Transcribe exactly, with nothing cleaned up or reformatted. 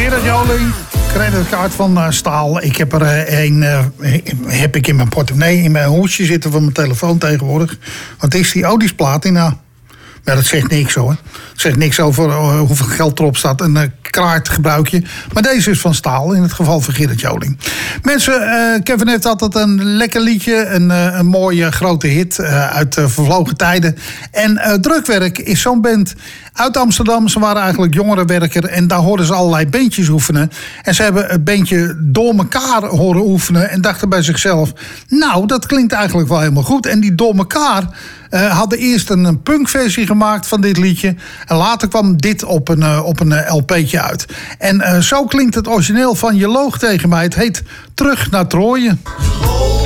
Gerard Joling, creditcard van uh, Staal. Ik heb er uh, een uh, heb ik in mijn portemonnee, in mijn hoesje zitten van mijn telefoon tegenwoordig. Wat is die? Oh, die is platina. Ja, dat zegt niks hoor. Het zegt niks over uh, hoeveel geld erop staat. Een uh, kaart gebruik je. Maar deze is van Staal, in het geval van Gerard Joling. Mensen, uh, Kevin heeft altijd een lekker liedje. Een, uh, een mooie grote hit uh, uit uh, vervlogen tijden. En uh, Drukwerk is zo'n band uit Amsterdam. Ze waren eigenlijk jongerenwerker. En daar hoorden ze allerlei bandjes oefenen. En ze hebben het bandje door elkaar horen oefenen. En dachten bij zichzelf, nou, dat klinkt eigenlijk wel helemaal goed. En die door elkaar uh, hadden eerst een, een punkversie gemaakt van dit liedje. En later kwam dit op een, uh, op een uh, L P'tje uit. En uh, zo klinkt het origineel van Je loog tegen mij. Het heet Terug naar Troje.